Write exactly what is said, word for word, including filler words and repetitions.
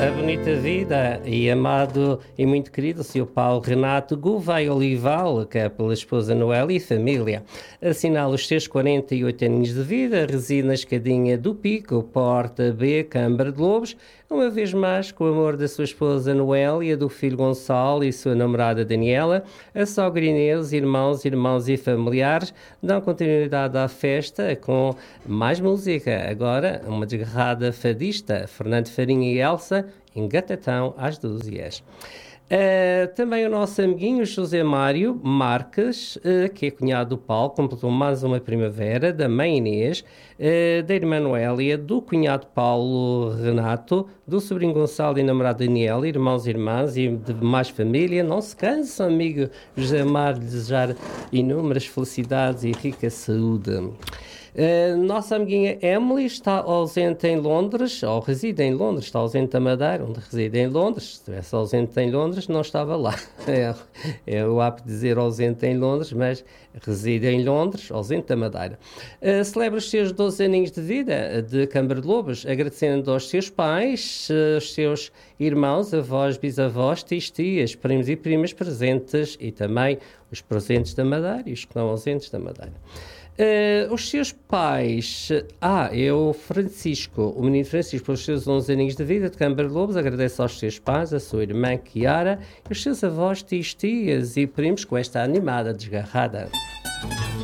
a bonita vida e amado e muito querido senhor Paulo Renato Gouveia Olival, que é pela esposa Noélia e família. Assinala os seus quarenta e oito aninhos de vida, reside na escadinha do Pico, Porta B, Câmara de Lobos, uma vez mais com o amor da sua esposa Noélia, do filho Gonçalo e sua namorada Daniela, a sogra Inês, irmãos, irmãos e familiares, dão continuidade à festa com mais música. Agora, uma desgarrada fadista, Fernando Farinha e Elsa, em Gatatão, às dúzias. Uh, também o nosso amiguinho José Mário Marques, uh, que é cunhado do Paulo, completou mais uma primavera, da mãe Inês, uh, da irmã Noélia, do cunhado Paulo Renato, do sobrinho Gonçalo e namorada Daniela, irmãos e irmãs e de mais família. Não se cansa, amigo José Mário, de desejar inúmeras felicidades e rica saúde. Uh, nossa amiguinha Emily está ausente em Londres, ou reside em Londres, está ausente da Madeira, onde reside em Londres. Se estivesse ausente em Londres, não estava lá. É, é o hábito de dizer ausente em Londres, mas reside em Londres, ausente da Madeira. Uh, celebra os seus doze aninhos de vida de Câmara de Lobos, agradecendo aos seus pais, uh, os seus irmãos, avós, bisavós, tios, tias, primos e primas presentes e também os presentes da Madeira e os que não ausentes da Madeira. Uh, os seus pais, ah, é o Francisco, o menino Francisco, pelos seus onze aninhos de vida de Câmara de Lobos, agradece aos seus pais, a sua irmã Chiara, e os seus avós, tios, tias e primos com esta animada desgarrada.